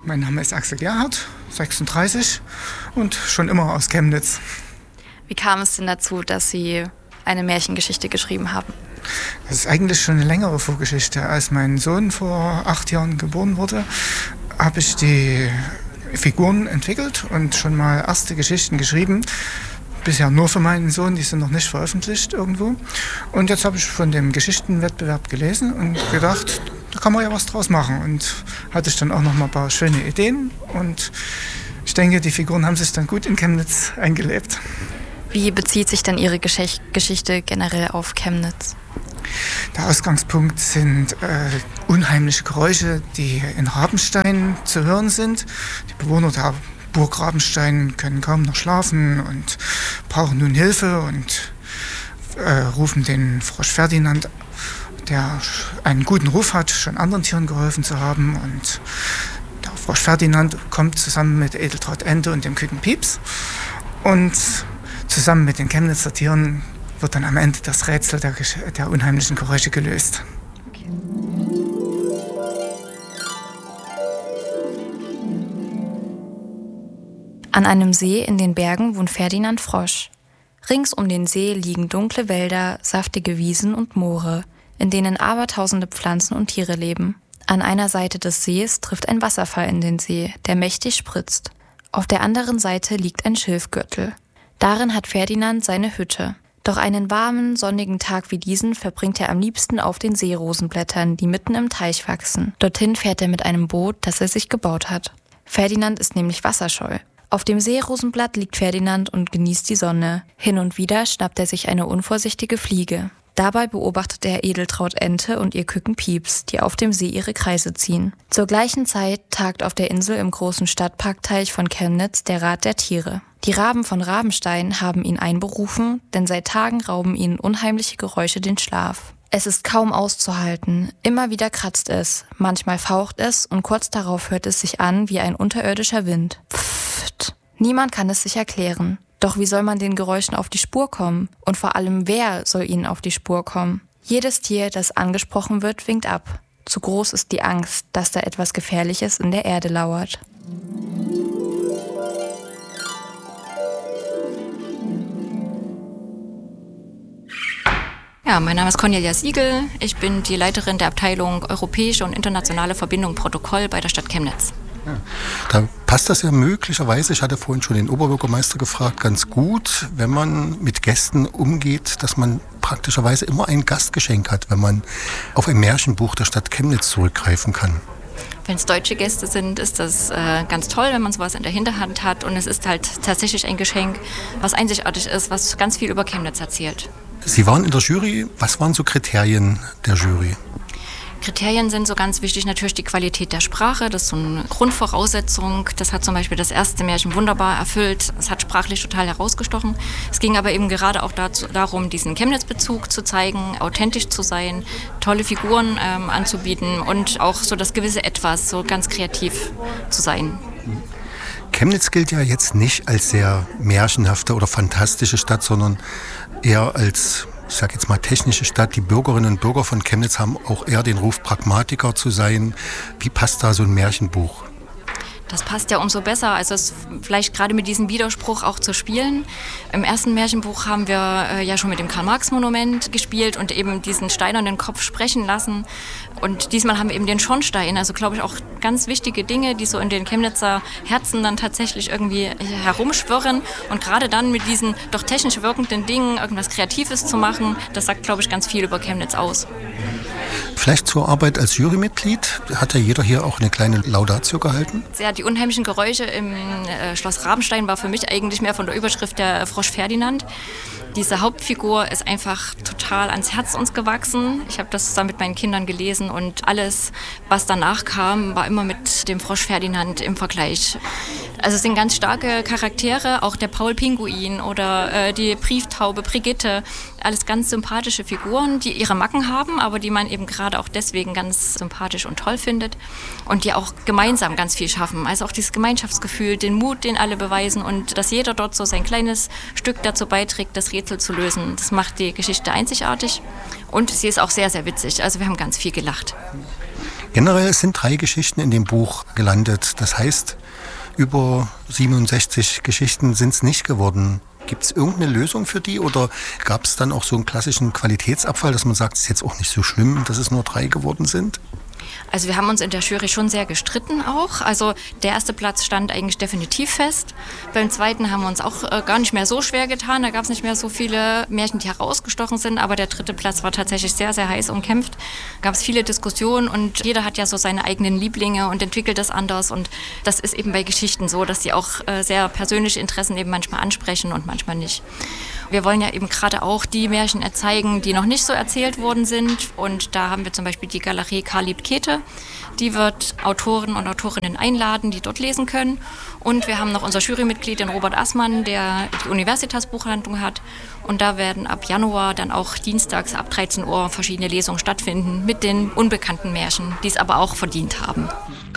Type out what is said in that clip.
Mein Name ist Axel Gerhardt, 36 und schon immer aus Chemnitz. Wie kam es denn dazu, dass Sie eine Märchengeschichte geschrieben haben? Das ist eigentlich schon eine längere Vorgeschichte. Als mein Sohn vor 8 Jahren geboren wurde, habe ich die Figuren entwickelt und schon mal erste Geschichten geschrieben. Bisher nur für meinen Sohn, die sind noch nicht veröffentlicht irgendwo. Und jetzt habe ich von dem Geschichtenwettbewerb gelesen und gedacht, da kann man ja was draus machen. Und hatte ich dann auch noch mal ein paar schöne Ideen. Und ich denke, die Figuren haben sich dann gut in Chemnitz eingelebt. Wie bezieht sich denn Ihre Geschichte generell auf Chemnitz? Der Ausgangspunkt sind unheimliche Geräusche, die in Rabenstein zu hören sind. Die Bewohner der Burg Rabenstein können kaum noch schlafen und brauchen nun Hilfe und rufen den Frosch Ferdinand, der einen guten Ruf hat, schon anderen Tieren geholfen zu haben. Und der Frosch Ferdinand kommt zusammen mit Edeltraud Ente und dem Küken Pieps. Und zusammen mit den Chemnitzer Tieren wird dann am Ende das Rätsel der unheimlichen Geräusche gelöst. Okay. An einem See in den Bergen wohnt Ferdinand Frosch. Rings um den See liegen dunkle Wälder, saftige Wiesen und Moore, in denen abertausende Pflanzen und Tiere leben. An einer Seite des Sees trifft ein Wasserfall in den See, der mächtig spritzt. Auf der anderen Seite liegt ein Schilfgürtel. Darin hat Ferdinand seine Hütte. Doch einen warmen, sonnigen Tag wie diesen verbringt er am liebsten auf den Seerosenblättern, die mitten im Teich wachsen. Dorthin fährt er mit einem Boot, das er sich gebaut hat. Ferdinand ist nämlich wasserscheu. Auf dem Seerosenblatt liegt Ferdinand und genießt die Sonne. Hin und wieder schnappt er sich eine unvorsichtige Fliege. Dabei beobachtet er Edeltraud Ente und ihr Küken Pieps, die auf dem See ihre Kreise ziehen. Zur gleichen Zeit tagt auf der Insel im großen Stadtparkteich von Chemnitz der Rat der Tiere. Die Raben von Rabenstein haben ihn einberufen, denn seit Tagen rauben ihnen unheimliche Geräusche den Schlaf. Es ist kaum auszuhalten. Immer wieder kratzt es, manchmal faucht es und kurz darauf hört es sich an wie ein unterirdischer Wind. Pfft. Niemand kann es sich erklären. Doch wie soll man den Geräuschen auf die Spur kommen? Und vor allem, wer soll ihnen auf die Spur kommen? Jedes Tier, das angesprochen wird, winkt ab. Zu groß ist die Angst, dass da etwas Gefährliches in der Erde lauert. Ja, mein Name ist Cornelia Siegel. Ich bin die Leiterin der Abteilung Europäische und Internationale Verbindung Protokoll bei der Stadt Chemnitz. Ja, da passt das ja möglicherweise, ich hatte vorhin schon den Oberbürgermeister gefragt, ganz gut, wenn man mit Gästen umgeht, dass man praktischerweise immer ein Gastgeschenk hat, wenn man auf ein Märchenbuch der Stadt Chemnitz zurückgreifen kann. Wenn es deutsche Gäste sind, ist das ganz toll, wenn man sowas in der Hinterhand hat. Und es ist halt tatsächlich ein Geschenk, was einzigartig ist, was ganz viel über Chemnitz erzählt. Sie waren in der Jury. Was waren so Kriterien der Jury? Kriterien sind so ganz wichtig natürlich die Qualität der Sprache. Das ist so eine Grundvoraussetzung. Das hat zum Beispiel das erste Märchen wunderbar erfüllt. Es hat sprachlich total herausgestochen. Es ging aber eben gerade auch darum, diesen Chemnitz-Bezug zu zeigen, authentisch zu sein, tolle Figuren anzubieten und auch so das gewisse Etwas, so ganz kreativ zu sein. Chemnitz gilt ja jetzt nicht als sehr märchenhafte oder fantastische Stadt, sondern eher als, ich sage jetzt mal, technische Stadt. Die Bürgerinnen und Bürger von Chemnitz haben auch eher den Ruf, Pragmatiker zu sein. Wie passt da so ein Märchenbuch? Das passt ja umso besser, also es vielleicht gerade mit diesem Widerspruch auch zu spielen. Im ersten Märchenbuch haben wir ja schon mit dem Karl-Marx-Monument gespielt und eben diesen steinernen Kopf sprechen lassen. Und diesmal haben wir eben den Schornstein, also glaube ich auch ganz wichtige Dinge, die so in den Chemnitzer Herzen dann tatsächlich irgendwie herumschwirren. Und gerade dann mit diesen doch technisch wirkenden Dingen irgendwas Kreatives zu machen, das sagt, glaube ich, ganz viel über Chemnitz aus. Vielleicht zur Arbeit als Jurymitglied. Hat ja jeder hier auch eine kleine Laudatio gehalten? Ja, die unheimlichen Geräusche im Schloss Rabenstein war für mich eigentlich mehr von der Überschrift der Frosch Ferdinand. Diese Hauptfigur ist einfach total ans Herz uns gewachsen. Ich habe das zusammen mit meinen Kindern gelesen und alles, was danach kam, war immer mit dem Frosch Ferdinand im Vergleich. Also es sind ganz starke Charaktere, auch der Paul Pinguin oder die Brieftaube Brigitte. Alles ganz sympathische Figuren, die ihre Macken haben, aber die man eben gerade auch deswegen ganz sympathisch und toll findet. Und die auch gemeinsam ganz viel schaffen. Also auch dieses Gemeinschaftsgefühl, den Mut, den alle beweisen und dass jeder dort so sein kleines Stück dazu beiträgt, das Rätsel zu lösen. Das macht die Geschichte einzigartig und sie ist auch sehr, sehr witzig. Also wir haben ganz viel gelacht. Generell sind 3 Geschichten in dem Buch gelandet. Das heißt, über 67 Geschichten sind es nicht geworden. Gibt es irgendeine Lösung für die oder gab es dann auch so einen klassischen Qualitätsabfall, dass man sagt, es ist jetzt auch nicht so schlimm, dass es nur 3 geworden sind? Also wir haben uns in der Jury schon sehr gestritten auch. Also der erste Platz stand eigentlich definitiv fest. Beim zweiten haben wir uns auch gar nicht mehr so schwer getan. Da gab es nicht mehr so viele Märchen, die herausgestochen sind. Aber der dritte Platz war tatsächlich sehr, sehr heiß umkämpft. Da gab es viele Diskussionen und jeder hat ja so seine eigenen Lieblinge und entwickelt das anders. Und das ist eben bei Geschichten so, dass sie auch sehr persönliche Interessen eben manchmal ansprechen und manchmal nicht. Wir wollen ja eben gerade auch die Märchen erzeigen, die noch nicht so erzählt worden sind. Und da haben wir zum Beispiel die Galerie Karl liebt Käthe. Die wird Autoren und Autorinnen einladen, die dort lesen können. Und wir haben noch unser Jurymitglied, den Robert Assmann, der die Universitas-Buchhandlung hat. Und da werden ab Januar dann auch dienstags ab 13 Uhr verschiedene Lesungen stattfinden mit den unbekannten Märchen, die es aber auch verdient haben.